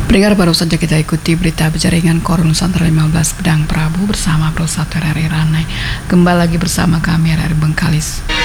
Pendengar, baru saja kita ikuti berita berjaringan Koran Nusantara 15 Pedang Prabu bersama Pro 1 RRI Ranai. Kembali lagi bersama kami RRI Bengkalis.